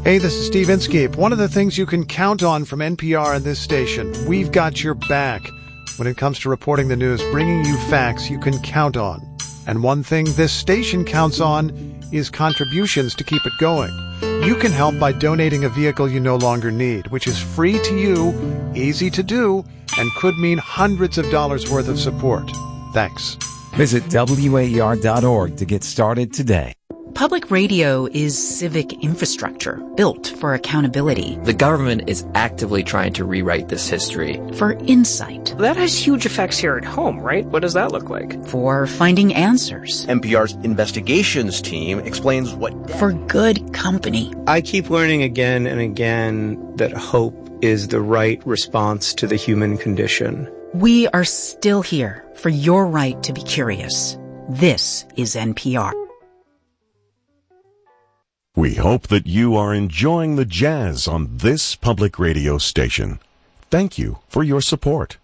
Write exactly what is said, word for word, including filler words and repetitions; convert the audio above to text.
Hey, this is Steve Inskeep. One of the things you can count on from N P R and this station, we've got your back. When it comes to reporting the news, bringing you facts you can count on. And one thing this station counts on is contributions to keep it going. You can help by donating a vehicle you no longer need, which is free to you, easy to do, and could mean hundreds of dollars worth of support. Thanks. Visit W A E R dot org to get started today. Public radio is civic infrastructure built for accountability. The government is actively trying to rewrite this history. For insight. That has huge effects here at home, right? What does that look like? For finding answers. N P R's investigations team explains what... For good company. I keep learning again and again that hope is the right response to the human condition. We are still here for your right to be curious. This is N P R. We hope that you are enjoying the jazz on this public radio station. Thank you for your support.